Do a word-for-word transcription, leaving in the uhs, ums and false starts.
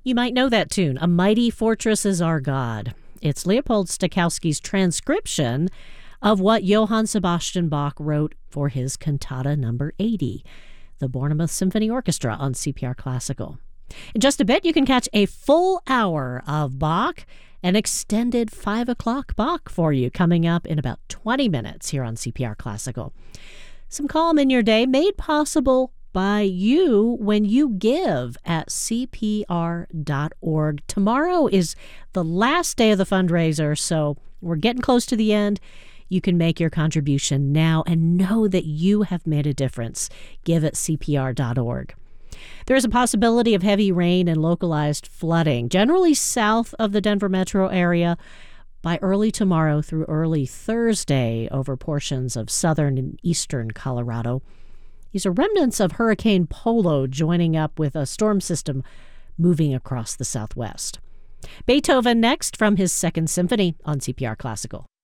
You might know that tune, A Mighty Fortress Is Our God. It's Leopold Stokowski's transcription of what Johann Sebastian Bach wrote for his Cantata number eighty, the Bournemouth Symphony Orchestra on C P R Classical. In just a bit, you can catch a full hour of Bach, an extended five o'clock Bach for you coming up in about twenty minutes here on C P R Classical. Some calm in your day made possible by you when you give at C P R dot org. Tomorrow is the last day of the fundraiser, so we're getting close to the end. You can make your contribution now and know that you have made a difference. Give at C P R dot org. There is a possibility of heavy rain and localized flooding, generally south of the Denver metro area, by early tomorrow through early Thursday over portions of southern and eastern Colorado. These are remnants of Hurricane Polo joining up with a storm system moving across the southwest. Beethoven next from his Second Symphony on C P R Classical.